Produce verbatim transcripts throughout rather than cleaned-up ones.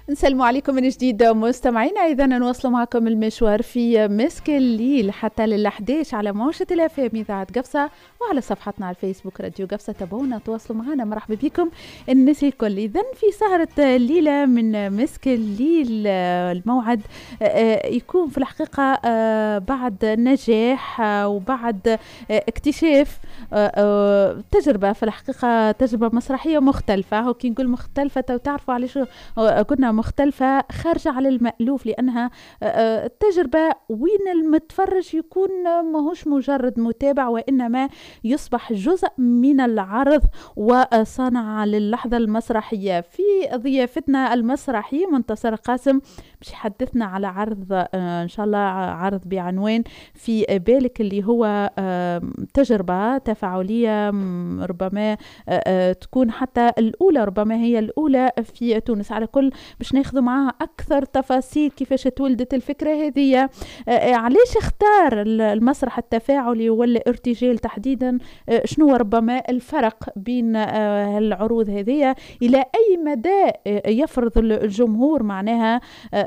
نسلموا عليكم من جديد مستمعينا. إذا نواصل معكم المشوار في مسك الليل حتى للحديش على موجة الأفام إذاعة قفصة، وعلى صفحتنا على الفيسبوك راديو قفصة. تابعونا تواصلوا معنا. مرحبا بكم الناس الكل. إذا في سهرة الليلة من مسك الليل الموعد يكون في الحقيقة بعد نجاح وبعد اكتشاف تجربة، في الحقيقة تجربة مسرحية مختلفة. وكي نقول مختلفة تعرفوا علاش قلنا مختلفة؟ خارجة على المألوف، لأنها تجربة وين المتفرج يكون ماهوش مجرد متابع، وإنما يصبح جزء من العرض وصانع للحظة المسرحية. في ضيافتنا المسرحي منتصر قاسم باش يحدثنا على عرض إن شاء الله، عرض بعنوان في بالك، اللي هو تجربة تفاعلية ربما تكون حتى الأولى، ربما هي الأولى في تونس. على كل باش ناخذ معها أكثر تفاصيل كيفاش تولدت الفكرة هذه، علاش اختار المسرح التفاعلي ولا ارتجال تحديدا، شنو ربما الفرق بين العروض هذه، إلى أي مدى يفرض الجمهور معناها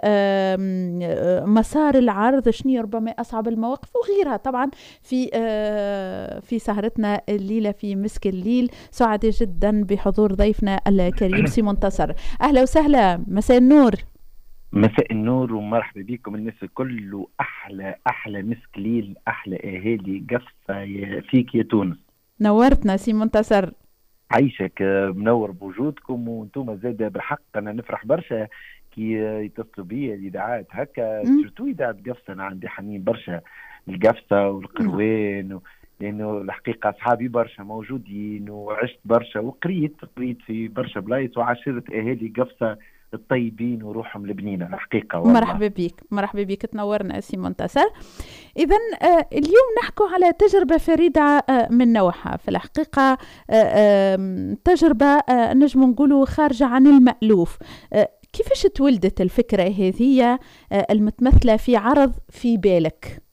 مسار العرض، شنو ربما أصعب المواقف وغيرها. طبعا في في سهرتنا الليلة في مسك الليل سعداء جدا بحضور ضيفنا الكريم سي منتصر. أهلا وسهلا، مساء النور. مساء النور ومرحبا بكم الناس الكل، وأحلى أحلى مسك ليل، أحلى أهالي قفصة فيك يا تونس. نورتنا سي منتصر. عيشك، منور بوجودكم، وانتم زاده بالحق. أنا نفرح برشا كي يتصلوا بي الإذاعات هكا، سورتو إذاعة قفصة. أنا عندي حنين برشا القفصة والقروان، لأنه الحقيقة أصحابي برشا موجودين، وعشت برشا وقريت قريت في برشا بلايص، وعاشرت أهالي قفصة الطيبين وروحهم البنينة الحقيقة. والله مرحبا بك، مرحبا بك، تنورنا سي منتصر. إذا آه اليوم نحكوا على تجربة فريدة آه من نوعها، في الحقيقة آه تجربة آه نجم نقولوا خارجة عن المألوف. آه كيفاش تولدت الفكرة هذه آه المتمثلة في عرض في بالك؟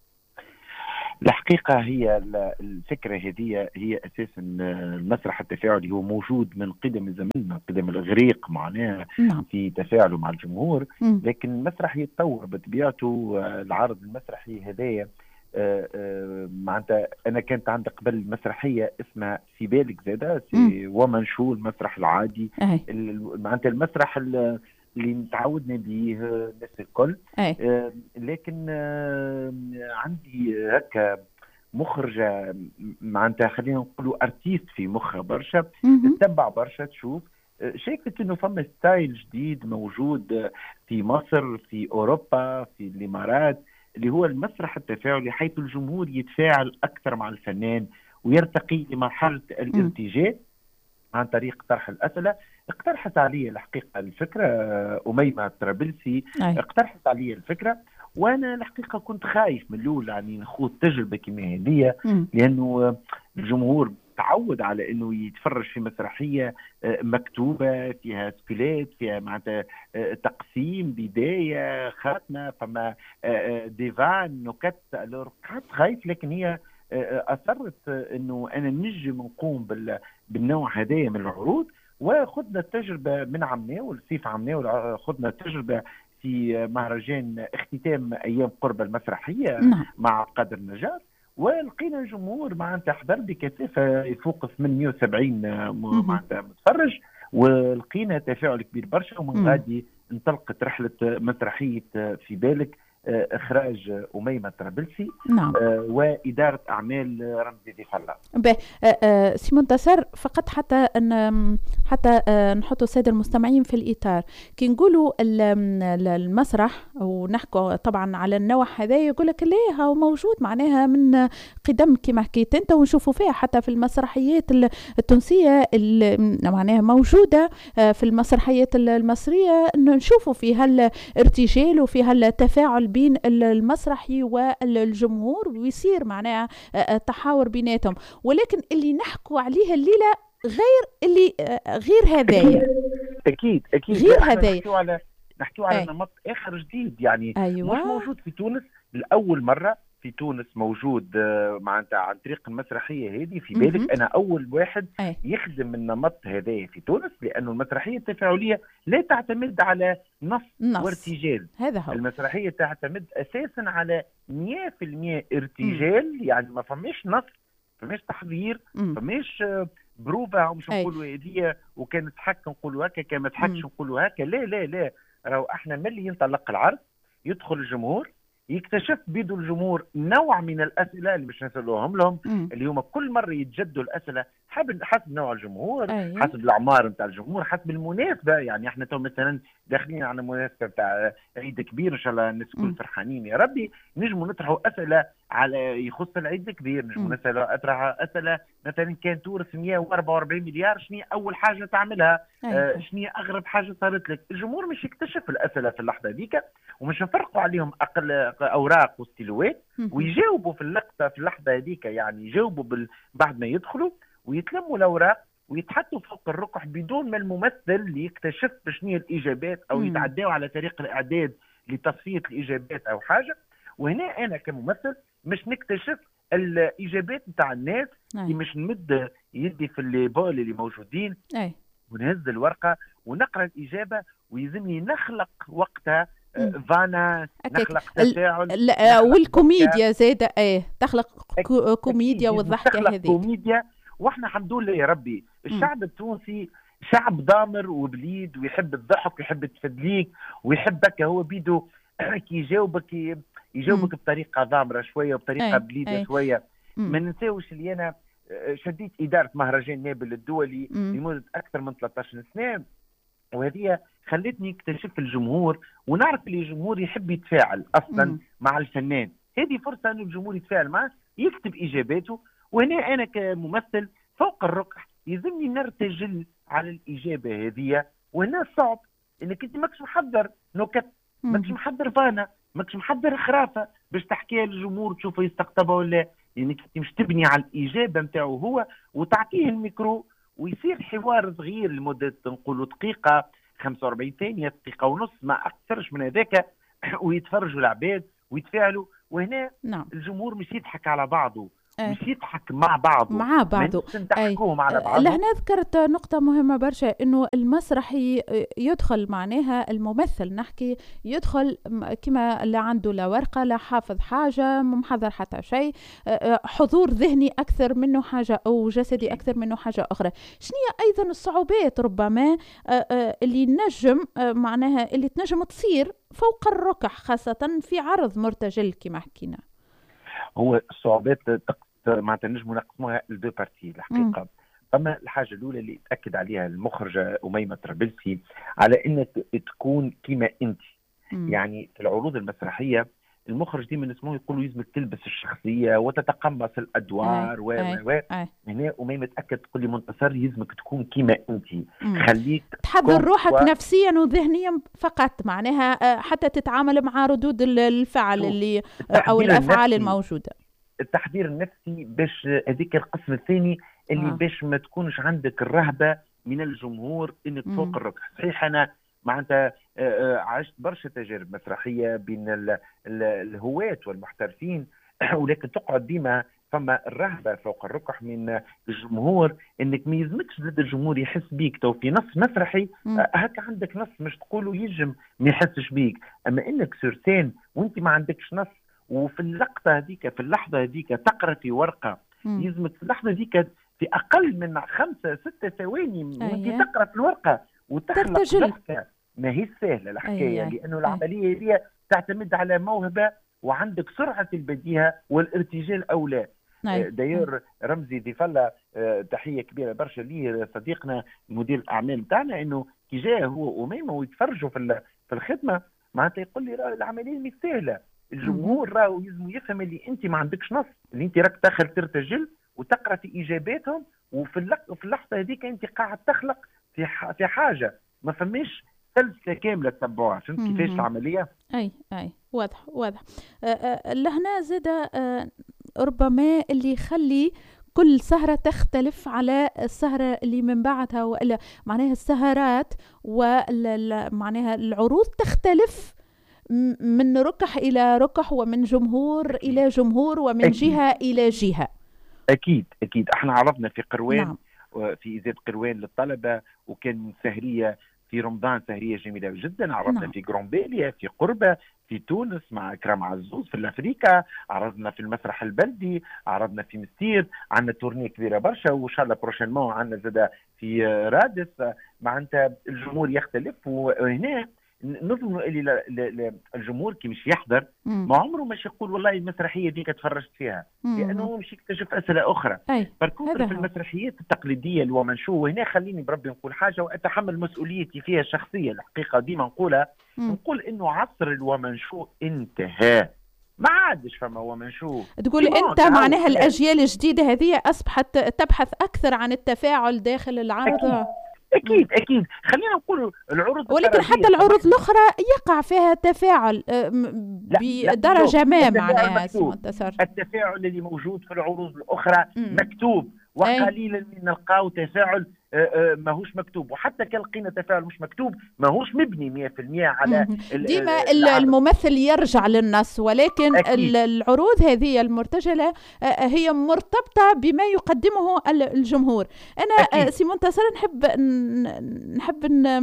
الحقيقة هي الفكرة هذه هي أساسا المسرح التفاعلي، هو موجود من قدم الزمن، من قدم الإغريق معناها نعم. في تفاعله مع الجمهور، م. لكن المسرح يتطور بطبيعته. العرض المسرحي هذايا معناتها أنا كانت عندي قبل مسرحية اسمها في بالك زادة ومنشور المسرح العادي، معناتها المسرح اللي تعودنا به الناس الكل. آه لكن آه عندي هكا مخرجة معناتها خلينا نقولوا ارتيست في مخها برشا، تتبع برشا، تشوف آه شايفت انه فما ستايل جديد موجود في مصر، في اوروبا، في الامارات، اللي هو المسرح التفاعلي، حيث الجمهور يتفاعل اكثر مع الفنان ويرتقي لمرحلة الارتجال عن طريق طرح الأسئلة. اقترحت علي الحقيقة الفكرة أميمة الطرابلسي، اقترحت علي الفكرة، وأنا الحقيقة كنت خايف من الأول يعني نخوض تجربة كيما هذه، لأنه الجمهور تعود على أنه يتفرج في مسرحية مكتوبة فيها سكيلات، فيها معناتها تقسيم، بداية، خاتمة، فما ديفان، نكت. كنت خايف، لكن هي أصرت أنه أنا نجم نقوم بالنوع هذايا من العروض، وخذنا التجربة من عمناول، سيف عمناول، خذنا التجربة في مهرجان اختتام أيام قرب المسرحية مع قادر نجار، ولقينا الجمهور معناتها حضر بكثافة يفوق ثمانمئة وسبعين معناتها متفرج، ولقينا تفاعل كبير برشا. ومن غادي انطلقت رحلة مسرحية في بالك، إخراج أميمة الطرابلسي، نعم. آه وإدارة أعمال رمزي ذي فلا. به آه سي منتصر، فقط حتى أن حتى آه نحطوا السادة المستمعين في الإطار، كي نقولوا المسرح ونحكوا طبعا على النوع هذا، يقول لك ليه هو موجود معناها من قدم كما حكيت أنت، ونشوفوا فيها حتى في المسرحيات التونسية معناها موجودة آه في المسرحيات المصرية، نشوفوا فيها الارتجال وفيها التفاعل بين المسرحي والجمهور، ويصير معناها تحاور بيناتهم. ولكن اللي نحكوا عليها الليلة غير اللي غير هذايا، أكيد أكيد غير هذايا. نحكيو على نحكيو على نمط آخر جديد، يعني أيوة. مش موجود في تونس لأول مرة. في تونس موجود معناتها عن طريق المسرحيه هذه، في بالك انا اول واحد أي. يخدم النمط هذا في تونس، لانه المسرحيه التفاعليه لا تعتمد على نص, نص. وارتجال. هذا هو. المسرحيه تعتمد اساسا على مية بالمية ارتجال. مم. يعني ما فماش نص، ما فماش تحضير، ما فماش بروفا مش نقولوا هذه وكان تحك نقولوا هكا، كان ما تحكش نقولوا هكا. لا لا لا، راهو احنا ملي ينطلق العرض يدخل الجمهور، يكتشف بيدو الجمهور نوع من الاسئله اللي باش نسالوهم لهم، مم. اللي هما كل مره يتجدوا الاسئله حسب حسب نوع الجمهور، أيه. حسب الاعمار نتاع الجمهور، حسب المناسبه. يعني احنا تو مثلا داخلين على مناسبه نتاع عيد كبير، ان شاء الله الناس الكل فرحانين يا ربي، نجموا نطرحوا اسئله على يخص العيد الكبير، نجموا نسالوا اطرح اسئله مثلا كان تورث مية وأربعة وأربعين مليار، شنو اول حاجه تعملها؟ أيه. آه شنو اغرب حاجه صارت لك؟ الجمهور مش يكتشف الاسئله في اللحظه ذيك، ومش نفرقوا عليهم اقل اوراق وستيلوات ويجاوبوا في اللقطه في اللحظه هذيك. يعني يجاوبوا بال... بعد ما يدخلوا ويتلموا الاوراق ويتحطوا فوق الركح بدون ما الممثل يكتشف شنو الاجابات او يتعداوا على طريق الاعداد لتصفيه الاجابات او حاجه. وهنا انا كممثل مش نكتشف الاجابات نتاع الناس، اللي مش نمد يدي في الليبول اللي موجودين، أي. ونهز الورقه ونقرا الاجابه، ويلزمني نخلق وقتها فانا، نخلق تفاعل، والكوميديا زاده، ايه تخلق كوميديا والضحكه هذه كوميديا. واحنا الحمد لله يا ربي الشعب التونسي شعب ضامر وبليد، ويحب الضحك ويحب التفدليك ويحبك. هو بيدو كي يجاوبك يجاوبك بطريقه ضامره شويه وبطريقه أي. بليده أي. شويه. ما ننساوش اللي انا شديت اداره مهرجان نابل الدولي لمده اكثر من ثلاثة عشر سنه، وهذه خلتني اكتشف الجمهور ونعرف اللي الجمهور يحب يتفاعل اصلا مم. مع الفنان. هذه فرصه انه الجمهور يتفاعل معه، يكتب اجاباته. وهنا انا كممثل فوق الركح يلزمني نرتجل على الاجابه هذه. وهنا صعب انك انت ماكش محضر نكت، ماكش محضر فانا، ماكش محضر خرافه باش تحكيها للجمهور تشوفه يستقطبها ولا، لانك انت مش تبني على الاجابه نتاعو هو وتعطيه الميكرو ويصير حوار صغير لمده نقولوا دقيقه خمسة وأربعين ثانيه، دقيقه ونص، ما اكثرش من هذاك، ويتفرجوا العباد ويتفاعلوا. وهنا نعم. الجمهور مش يضحك على بعضه، أه. مش يضحك مع بعضه مع بعضه نضحكوهم على بعضه. لهنا ذكرت نقطة مهمة برشا، انه المسرحي يدخل معناها الممثل نحكي يدخل كما اللي عنده لا ورقة لا حافظ حاجة محضر حتى شيء، حضور ذهني أكثر منه حاجة أو جسدي أكثر منه حاجة أخرى. شنو أيضا الصعوبات ربما اللي نجم معناها اللي تنجم تصير فوق الركح خاصة في عرض مرتجل كما حكينا؟ هو الصعوبات معناتها نجموا نقسموها لدو بارتي الحقيقه. اما الحاجه الاولى اللي تاكد عليها المخرجه اميمه طرابلسي على انك تكون كيما انت. مم. يعني في العروض المسرحيه المخرج ديما نسموه يقولوا يلزمك تلبس الشخصيه وتتقمص الادوار و و هنا اميمه تاكد تقول لي منتصر يلزمك تكون كيما انت، خليك تحضر روحك و... نفسيا وذهنيا فقط، معناها حتى تتعامل مع ردود الفعل اللي او الافعال الموجوده. التحضير النفسي باش هذيك القسم الثاني اللي آه. باش ما تكونش عندك الرهبه من الجمهور انك مم. فوق الركح. صحيح انا معناتها عشت برشا تجارب مسرحيه بين ال ال الهواة والمحترفين، ولكن تقعد ديما فما الرهبه فوق الركح من الجمهور، انك ما يلزمكش ضد الجمهور يحس بيك. تو في نص مسرحي هكا عندك نص مش تقولوا يجم ما يحسش بيك، اما انك سورتين وانت ما عندكش نص، وفي اللقطه هذيك في اللحظه هذيك تقرا في ورقه، يلزمك في اللحظه هذيك في اقل من خمسة ستة ثواني وانت تقرا في الورقه وتخلق ضحكه. ما هي سهله الحكايه، أيه. لانه العمليه هذه تعتمد على موهبه وعندك سرعه البديهه والارتجال او لا. أيه. داير رمزي ديفلا تحيه كبيره برشا ليه صديقنا مدير الاعمال بتاعنا، انه كي جاء هو واميمه ويتفرجوا في في الخدمه معناتها يقول لي راه العمليه مش سهله. الجمهور راهو يلزم يفهم اللي انت ما عندكش نص، اللي انت راك داخل ترتجل وتقرا في اجاباتهم، وفي اللق... في اللحظه هذيك انت قاعد تخلق في ح... في حاجه ما فماش سلسله كامله تتبعوها. فهمت كيفاش العمليه؟ اي اي واضح واضح. لهنا زاد ربما اللي يخلي كل سهرة تختلف على السهرة اللي من بعدها، وإلا معناها السهرات ومعناها العروض تختلف من ركح إلى ركح، ومن جمهور إلى جمهور، ومن أكيد. جهة إلى جهة. أكيد أكيد. احنا عرضنا في قروان، نعم. في إزاد قروان للطلبة، وكان سهرية في رمضان سهرية جميلة جدا. عرضنا نعم. في جرونبيليا، في قربة، في تونس مع إكرام عزوز، في الأفريقيا عرضنا في المسرح البلدي، عرضنا في مستير، عندنا تورنيه كبيرة برشا، وإن شاء الله بروشينمون عندنا زاد في رادس. معناتها الجمهور يختلف، وهنا نظن اللي الجمهور كي مش يحضر ما عمره مش يقول والله المسرحيه دي تفرجت فيها، لانه مش يكتشف اسئله اخرى. فالكونتر في المسرحيات التقليديه اللي هو منشوه، وهنا خليني بربي نقول حاجه واتحمل مسؤوليتي فيها الشخصيه، الحقيقه ديما نقولها، نقول انه عصر الومنشو انتهى، ما عادش فما ومنشو. تقول انت معناها الاجيال الجديده هذه اصبحت تبحث اكثر عن التفاعل داخل العرض. أكيد. اكيد اكيد. خلينا نقول العروض، ولكن حتى العروض الاخرى يقع فيها تفاعل بدرجه ما، معناها التفاعل اللي موجود في العروض الاخرى مم. مكتوب، وقليلا من نلقاو تفاعل ماهوش مكتوب، وحتى كان لقينا تفاعل مش مكتوب ماهوش مبني مية بالمية على ديما الممثل يرجع للنص، ولكن أكيد. العروض هذه المرتجلة هي مرتبطة بما يقدمه الجمهور. أنا أكيد. سي منتصر نحب نحب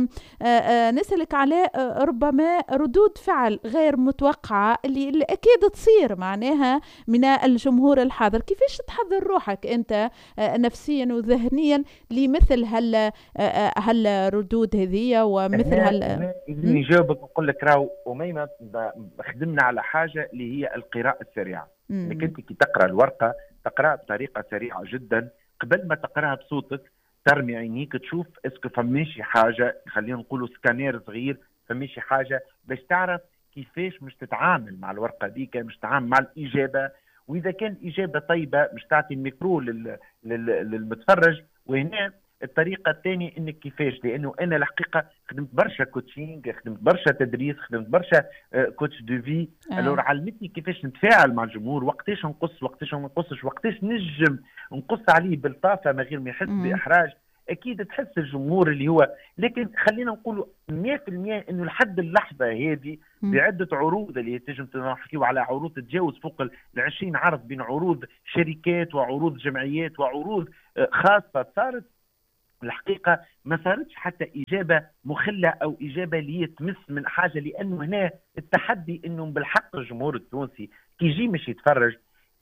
نسألك على ربما ردود فعل غير متوقعة اللي, اللي أكيد تصير معناها من الجمهور الحاضر. كيفاش تحضر روحك أنت نفسيا وذهنيا لمثل هل هالردود هذه ومثل هال نجاوبك ونقول لك راهو أميمة خدمنا على حاجة اللي هي القراءة السريعة. انك انت كي تقرا الورقة تقراها بطريقة سريعة جدا، قبل ما تقراها بصوتك ترمي عينيك تشوف اسكو فماشي حاجة، خلينا نقولوا سكانير صغير، فماشي حاجة باش تعرف كيفاش مش تتعامل مع الورقة ديك، مش تتعامل مع الإجابة، وإذا كان إجابة طيبة مش تعطي الميكرو لل... لل... للمتفرج. وهنا الطريقه الثانيه انك كيفاش، لانه انا الحقيقه خدمت برشا كوتشينغ، خدمت برشا تدريس، خدمت برشا كوتش دو في، الور علمتني كيفاش نتفاعل مع الجمهور، وقتاش نقص وقتاش ما نقصش، وقتاش نجم نقص عليه بلطافه من غير ما يحس باحراج. اكيد تحس الجمهور اللي هو، لكن خلينا نقولوا مية بالمية انه لحد اللحظه هذه بعده عروض اللي تنجم نحكيو على عروض تتجاوز فوق ال عشرين عرض بين عروض شركات وعروض جمعيات وعروض خاصه، صارت الحقيقة ما صارتش حتى إجابة مخلة أو إجابة اللي تمس من حاجة، لأنه هنا التحدي أنه بالحق الجمهور التونسي كي يجي مش يتفرج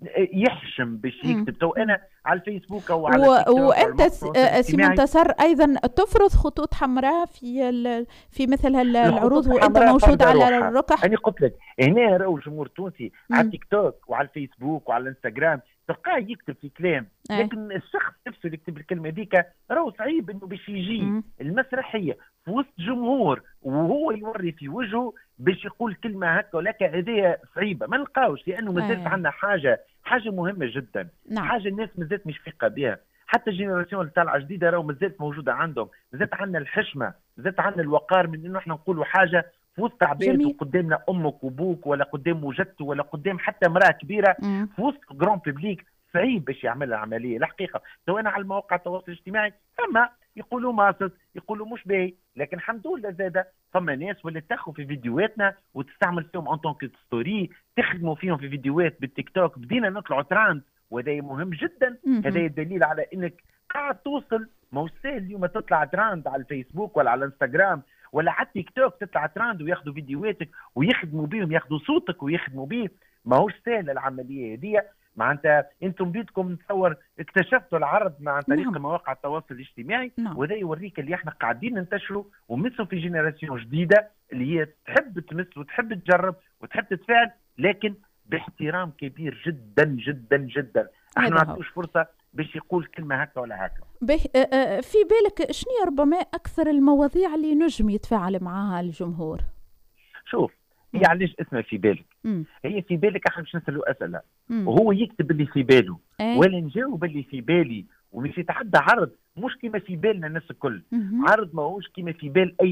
يحشم باش يكتب. تو أنا على الفيسبوك أو على و... وأنت سي منتصر أيضا تفرض خطوط حمراء في ال... في مثل هالعروض وأنت موجود على الركح. أنا قلت لك هنا راهو الجمهور التونسي على التيك توك وعلى الفيسبوك وعلى الانستغرام تلقاه يكتب في كلام، لكن الشخص نفسه اللي يكتب الكلمه هذيك راهو صعيب انه باش يجي المسرحيه في وسط جمهور وهو يوري في وجهه باش يقول كلمه هكا ولك، هذه صعيبه ما نلقاوش، لانه مازالت عندنا حاجه حاجه مهمه جدا. نعم. حاجه الناس مازالت مش فيقه بها، حتى الجينيراسيون اللي طالعه جديده راهو مازالت موجوده عندهم، مازالت عندنا الحشمه، مازالت عندنا الوقار من انه احنا نقولوا حاجه في وسط عباد وقدامنا امك وابوك ولا قدام وجدته ولا قدام حتى امراه كبيره مم. في وسط جرون بيبليك صعيب باش يعمل العمليه الحقيقه. تو انا على المواقع التواصل الاجتماعي فما يقولوا ماسس يقولوا مش باهي، لكن الحمد لله زاده فما ناس ولات تاخذ في فيديوهاتنا وتستعمل فيهم اون طونك ستوري، تخدموا فيهم في فيديوهات بالتيك توك، بدينا نطلعوا تراند وهذا مهم جدا. هذا دليل على انك قاعد توصل، ماهوش سهل اليوم تطلع تراند على الفيسبوك ولا على الانستغرام ولا على التيك توك تطلع تراند وياخذوا فيديوهاتك ويخدموا بيهم، ياخذوا صوتك ويخدموا بيه، ماهوش سهل العمليه هذه. معناتها انتم بيدكم نتصور اكتشفتوا العرض مع طريق نعم. مواقع التواصل الاجتماعي نعم. وهذا يوريك اللي احنا قاعدين ننتشروا ومسوا في جينيراسيون جديده اللي هي تحب تمس وتحب تجرب وتحب تتفاعل، لكن باحترام كبير جدا جدا جدا. احنا ما نعطوش فرصه باش يقول كلمه هكا ولا هكا. في بالك شنو ربما اكثر المواضيع اللي نجم يتفاعل معها الجمهور؟ شوف هي علاش اسمها في بالك؟ مم. هي في بالك احنا باش نسالوا اسئله مم. وهو يكتب اللي في باله ايه؟ ولا نجاوب اللي في بالي، ومش يتعدى عرض مش كيما في بالنا الناس الكل. مم. عرض ماهوش كيما في بال اي حد،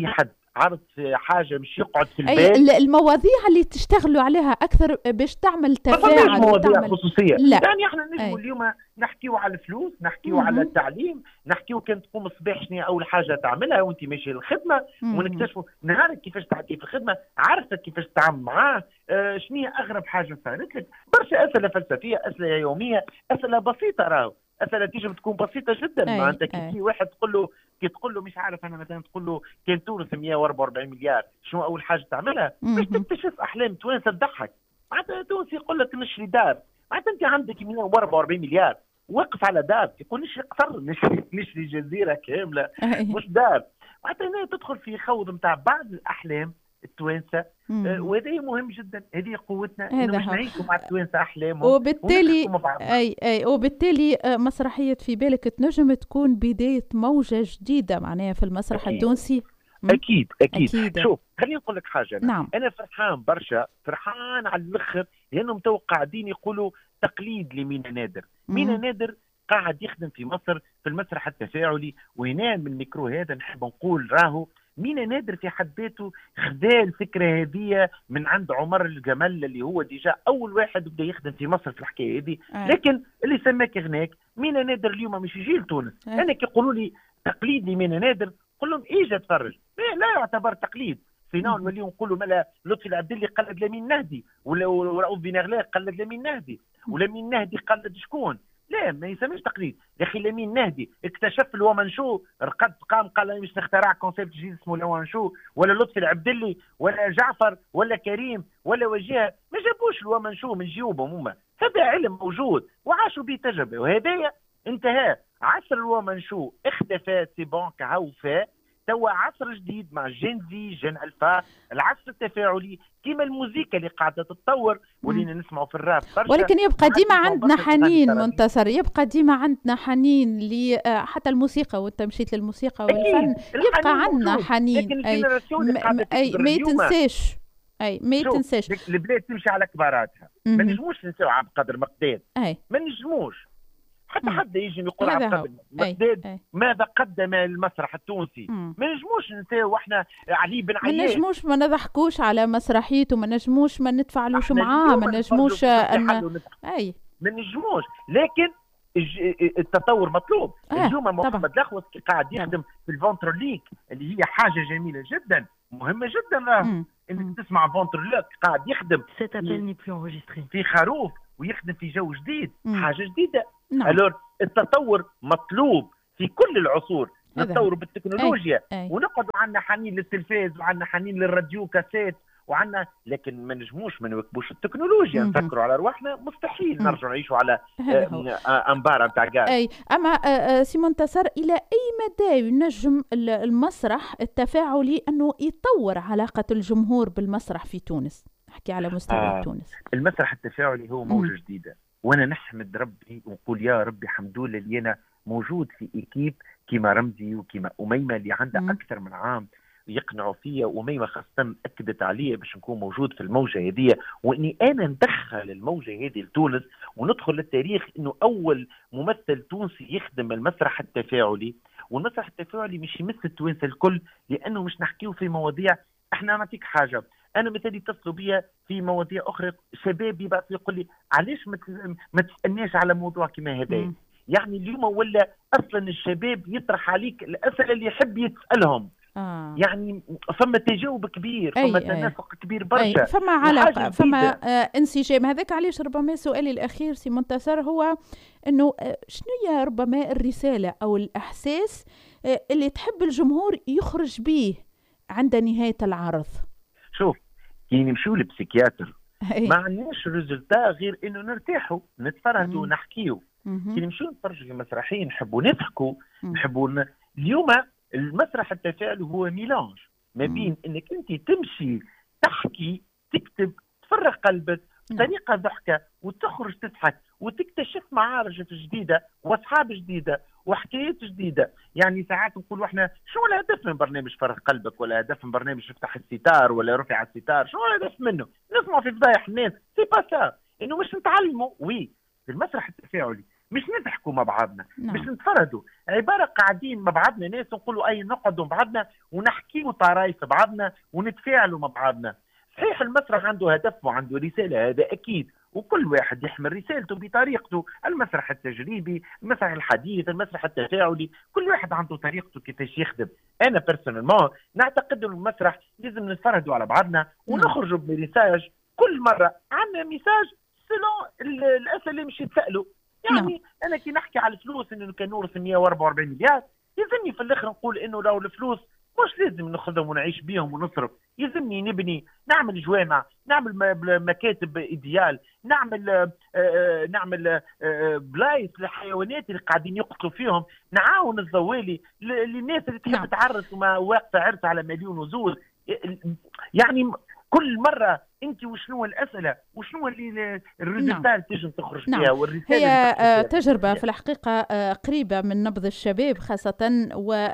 عرض حاجه مش يقعد في اي البيت. المواضيع اللي تشتغلوا عليها اكثر باش تعمل ما فماش تفاعل مواضيع وتعمل. خصوصيه، لا. يعني احنا نجموا اليوم نحكيو على الفلوس، نحكيو مم. على التعليم، نحكيو كان تقوم الصباح شنو اول حاجه تعملها وانت ماشي للخدمه، ونكتشفوا نهارك كيفاش تعدي في الخدمه، عرفتك كيفاش تتعامل معاه، آه شنو هي اغرب حاجه صارت لك. برشا اسئله فلسفيه، اسئله يوميه، اسئله بسيطه، راهو اسئله تيجي تكون بسيطه جدا. معناتها كي في واحد تقول له كي تقول له مش عارف انا مثلا تقول له كان تونس مئة وأربعة وأربعين مليار، شنو اول حاجه تعملها؟ باش تكتشف احلام توانسه تضحك. معناتها تونسي يقول لك نشري دار، معناتها انت عندك مئة وأربعة وأربعين مليار وقف على دار، يقول نشري قصر، نشري نشري جزيره كامله مش دار. معناتها هنا تدخل في خوض نتاع بعض الاحلام التوانسه، آه وهذا مهم جدا، هذه قوتنا انه باش نعيشوا مع التوانسه احلامهم، وبالتالي اي اي وبالتالي مسرحيه في بالك تنجم تكون بدايه موجه جديده معناها في المسرح أكيد. التونسي. اكيد اكيد, أكيد. شوف خليني نقول لك حاجه، أنا. نعم. انا فرحان برشا، فرحان على الاخر، لانهم تو قاعدين يقولوا تقليد لمينا نادر. مم. مينا نادر قاعد يخدم في مصر في المسرح التفاعلي، وهنا من الميكرو هذا نحب نقول راهو مينا نادر في حد ذاته خذا الفكره هذه من عند عمر الجمل اللي هو ديجا اول واحد بدا يخدم في مصر في الحكايه هذه. آه. لكن اللي سماك غناك مينا نادر اليوم مش يجي لتونس. آه. انا كي يقولوا لي تقليد لمينا نادر قل لهم اجي اتفرج، لا يعتبر تقليد. فينا نوليو نقولوا مالا لطفي العبدلي قلد لمين نهدي، ولا رؤوف بن غلاق قلد لمين نهدي، ولمين نهدي قلد شكون؟ لا ما يسميش تقليد يا اخي. لمين نهدي اكتشف الومن شو، رقد قام قال مش نخترع كونسيبت جديد اسمه الومن شو، ولا لطفي العبدلي ولا جعفر ولا كريم ولا وجيه ما جابوش الومن شو من جيوبهم هما، هذا علم موجود وعاشوا به تجربه، وهذايا انتهى عصر الومن شو اختفى سي بونك هاوفا. توا عصر جديد مع جين زي جين الفا، العصر التفاعلي كيما الموسيقى اللي قاعده تتطور ولينا نسمعوا في الراب برشا، ولكن يبقى ديما عندنا حنين منتصر، يبقى ديما عندنا حنين ل حتى الموسيقى، وانت مشيت للموسيقى والفن يبقى عندنا حنين. لكن اي ما, أي ما يتنساش، اي ما يتنساش البلاد تمشي على كباراتها، ما نجموش نساو عبد القادر مقداد، ما نجموش حتى حد يجي يقول عبد القادر مقداد ماذا قدم المسرح التونسي. مم. ما نجموش نساو احنا علي بن عياش، ما نجموش ما نضحكوش على مسرحيته، ما نجموش ما نتفاعلوش معاه، ما نجموش ان اي ما نجموش. لكن التطور مطلوب. آه. اليوم محمد لخوص قاعد يخدم في الفونترليك اللي هي حاجه جميله جدا مهمه جدا، راه انك تسمع فونترليك قاعد يخدم في خروف ويخدم في جو جديد. مم. حاجه جديده. نعم. الور التطور مطلوب في كل العصور، نتطور بالتكنولوجيا. أي. أي. ونقعد عندنا حنين للتلفاز وعندنا حنين للراديو كاسيت وعندنا، لكن ما نجموش ما نواكبوش التكنولوجيا. نفكروا على رواحنا مستحيل. مم. نرجعوا نعيشوا على انبار نتاع غاز. اي اما سي منتصر، الى اي مدى ينجم المسرح التفاعلي انه يطور علاقه الجمهور بالمسرح في تونس؟ نحكي على مستوى آه. تونس. المسرح التفاعلي هو موجه جديده، وانا نحمد ربي ونقول يا ربي حمد لله اللي انا موجود في ايكيب كيما رمزي وكيما اميمه اللي عندها مم. اكثر من عام يقنعوا فيا، واميمه خاصه اكدت عليا باش نكون موجود في الموجه هذه، واني انا ندخل الموجه هذه لتونس وندخل للتاريخ انه اول ممثل تونسي يخدم المسرح التفاعلي. والمسرح التفاعلي مش يمثل التوانسه الكل، لانه مش نحكيه في مواضيع. احنا نعطيك حاجه، انا مثلا يتصلوا بيا في مواضيع اخرى، شباب يبعث يقول لي علاش ما تسالناش على موضوع كما هذا. يعني اليوم ولا اصلا الشباب يطرح عليك الاسئله اللي يحب يتسالهم. آه. يعني فما تجاوب كبير، فما تناسق كبير برشا، فما علاقه، فما آه انسجام. هذاك علاش ربما سؤالي الاخير سي منتصر هو انه آه شنو هي ربما الرساله او الاحساس آه اللي تحب الجمهور يخرج به عند نهايه العرض؟ شوف كي نمشيو للبسيكياتر ما عندناش ريزلتا غير انه نرتاحوا نتفرهدوا ونحكيوا. كي نمشيو نتفرجوا في مسرحيين نحبوا نضحكوا، نحبوا ن... اليوم المسرح التفاعلي هو ميلانج ما بين انك انت تمشي تحكي تكتب تفرغ قلبك بطريقه ضحكه وتخرج تضحك وتكتشف معارف جديده واصحاب جديده وحكايات جديده. يعني ساعات نقولوا احنا شو الهدف من برنامج فرغ قلبك، ولا هدف من برنامج افتح الستار ولا رفع الستار، شو الهدف منه؟ نسمع في فضايح الناس، سي با سا، انه مش نتعلموا. وي في المسرح التفاعلي مش نضحكوا مع بعضنا، نعم. مش نتفردوا، عباره قاعدين مع بعضنا ناس نقولوا اي نقعدوا مع بعضنا ونحكيوا طرايف بعضنا ونتفاعلوا مع بعضنا. صحيح المسرح عنده هدف وعنده رساله، هذا اكيد، وكل واحد يحمل رسالته بطريقته، المسرح التجريبي، المسرح الحديث، المسرح التفاعلي، كل واحد عنده طريقته كيفاش يخدم. انا بيرسونيلمون نعتقد ان المسرح لازم نتفرجوا على بعضنا ونخرجوا بميساج كل مره، عندنا ميساج سلون الاسئله اللي مش يتسالوا. يعني نعم. انا كي نحكي على الفلوس انه كان نورث مئة وأربعة وأربعين مليار، يلزمني في الاخر نقول انه لو الفلوس مش لازم ناخذهم ونعيش بيهم ونصرف، يلزمني نبني، نعمل جوامع، نعمل مكاتب ايديال، نعمل آآ آآ نعمل بلايص للحيوانات اللي قاعدين يقتلوا فيهم، نعاون الزوالي للناس اللي تحب نعم. تعرس وما واقفه عرس على مليون وزول. يعني كل مره انت وشنو الاسئله وشنو اللي الريزلتات نعم. تيجي تخرج نعم. فيها والرساله هي تجربه في الحقيقه قريبه من نبض الشباب خاصه،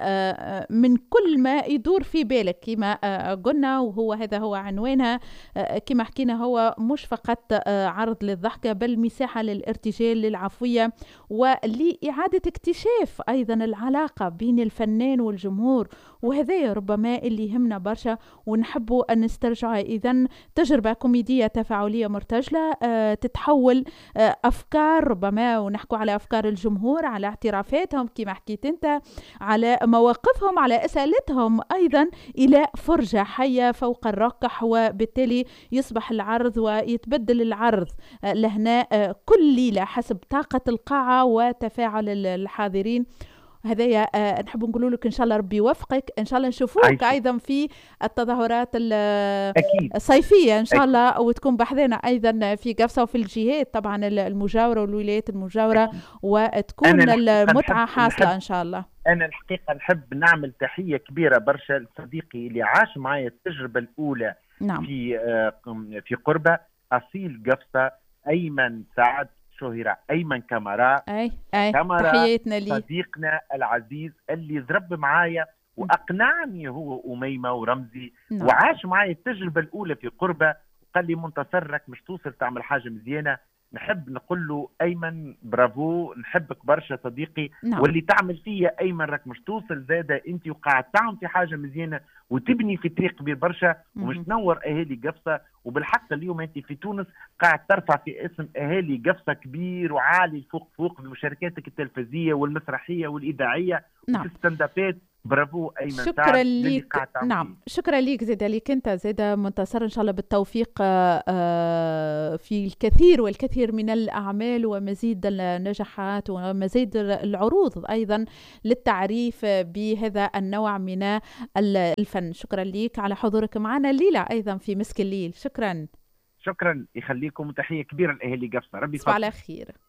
ومن كل ما يدور في بالك كما قلنا، وهو هذا هو عنوانها كما حكينا، هو مش فقط عرض للضحكه بل مساحه للارتجال، للعفويه، ولاعاده اكتشاف ايضا العلاقه بين الفنان والجمهور، وهذا ربما اللي يهمنا برشا ونحبوا ان نسترجعها. اذا تجربة كوميدية تفاعلية مرتجلة أه تتحول أه أفكار، ربما ونحكوا على أفكار الجمهور، على اعترافاتهم كما حكيت أنت، على مواقفهم، على أسئلتهم أيضا، إلى فرجة حية فوق الرقح، وبالتالي يصبح العرض ويتبدل العرض أه لهنا أه كل ليلة حسب طاقة القاعة وتفاعل الحاضرين. هذايا آه نحب نقول لك ان شاء الله ربي يوفقك، ان شاء الله نشوفوك ايضا في التظاهرات الصيفيه ان شاء أكيد. الله، وتكون بحذنا ايضا في قفصه وفي الجهات طبعا المجاوره والولايات المجاوره أكيد. وتكون المتعه حاصله ان شاء الله. انا الحقيقه نحب نعمل تحيه كبيره برشا لصديقي اللي عاش معي التجربه الاولى نعم. في آه في قربه، اصيل قفصه، ايمن سعد شهيرة، أيمن كامارا أي أي كامارا تحياتنا لي، صديقنا العزيز اللي ضرب معايا وأقنعني هو وميمة ورمزي نعم. وعاش معايا التجربة الأولى في قربة، وقال لي منتصرك مش توصل تعمل حاجة مزيانة. نحب نقول له أيمن برافو، نحبك برشا صديقي نعم. واللي تعمل فيا أيمن راك مش توصل زادة أنت، وقاعد تعمل في حاجة مزيانة وتبني في طريق كبير برشا ومش تنور أهالي قفصة. وبالحق اليوم أنت في تونس قاعد ترفع في اسم أهالي قفصة كبير وعالي فوق فوق بمشاركاتك التلفزية والمسرحية والإذاعية نعم. وفي الستاندابات. برافو أيمن، شكرا ليك. نعم فيه. شكرا ليك زيد عليك انت زيد منتصر، ان شاء الله بالتوفيق في الكثير والكثير من الاعمال ومزيد النجاحات ومزيد العروض ايضا للتعريف بهذا النوع من الفن. شكرا ليك على حضورك معنا الليله ايضا في مسك الليل. شكرا شكرا يخليكم، وتحيه كبيره لاهالي قفصه. ربي يصبح على خير.